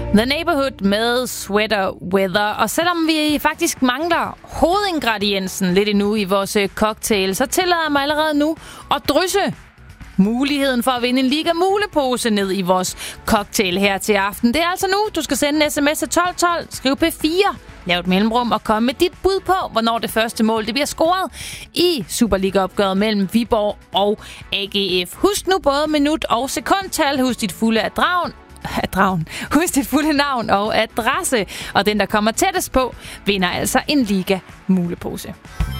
The Neighborhood med Sweater Weather. Og selvom vi faktisk mangler hovedingrediensen lidt endnu i vores cocktail, så tillader jeg mig allerede nu at drysse muligheden for at vinde en Liga Mulepose ned i vores cocktail her til aften. Det er altså nu, du skal sende en sms til 1212, skriv P4, lav et mellemrum og kom med dit bud på, hvornår det første mål det bliver scoret i Superliga-opgøret mellem Viborg og AGF. Husk nu både minut og sekundtal. Husk dit fulde Husk dit fulde navn og adresse. Og den, der kommer tættest på, vinder altså en Liga Mulepose.